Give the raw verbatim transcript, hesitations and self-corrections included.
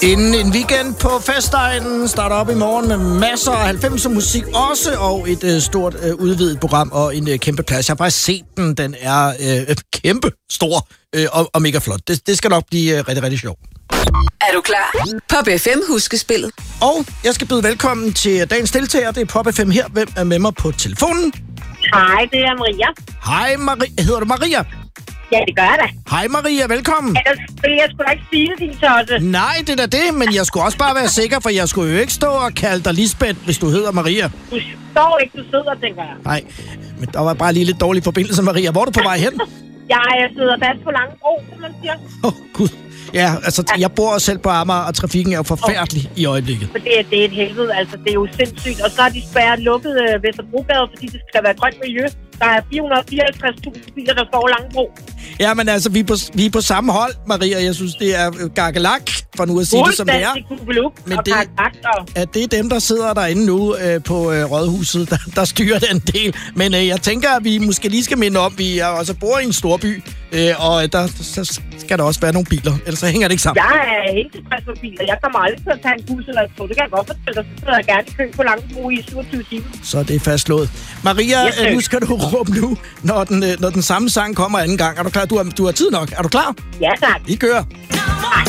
Inden en weekend på Festegnen starter op i morgen med masser af halvfemser musik også, og et øh, stort øh, udvidet program og en øh, kæmpe plads. Jeg har bare set den. Den er øh, kæmpe stor øh, og, og mega flot. Det, det skal nok blive øh, rigtig, rigtig sjovt. Er du klar? Pop F M huskespillet. Og jeg skal byde velkommen til dagens deltager. Det er Pop F M her. Hvem er med mig på telefonen? Hej, det er Maria. Hej Maria. Hedder du Maria? Ja, det gør jeg da. Hej Maria, velkommen. Ellers vil jeg sgu da ikke sige det, din tosse. Nej, det er da det, men jeg skulle også bare være sikker, for jeg skulle jo ikke stå og kalde dig Lisbeth, hvis du hedder Maria. Du står ikke, du sidder, tænker jeg. Nej, men der var bare lige lidt dårlig forbindelse, Maria. Hvor er du på vej hen? Jeg sidder fast på Langebro, som man siger. Åh, oh, gud. Ja, altså, jeg bor selv på Amager, og trafikken er jo forfærdelig oh. i øjeblikket. For det, er, det er et helvede, altså. Det er jo sindssygt. Og så har de spærret lukket øh, Vesterbrogade, fordi det skal være grønt miljø. Der er fire hundrede og fireoghalvtreds tusind biler, der står Langebro. Ja, men altså, vi er, på, vi er på samme hold, Maria. Jeg synes, det er gakkelak, for nu at sige det, som det er. Men det, at det er dem, der sidder derinde nu øh, på øh, Rådhuset, der, der styrer den del. Men øh, jeg tænker, at vi måske lige skal minde om, at vi også bor i en stor by, øh, og der så skal der også være nogle biler, ellers så hænger det ikke sammen. Jeg er helt tilfreds med biler. Jeg kommer aldrig til at tage en bus eller et tog. Det kan jeg godt fortælle dig. Så sidder jeg gerne i kø på Langebro i syvogtyve timer. Så det er fastslået. Maria, yes, øh, nu skal du råbe nu, når den, øh, når den samme sang kommer anden gang. Er du klar? Du har, du har tid nok. Er du klar? Ja, tak. Vi kører. Nej.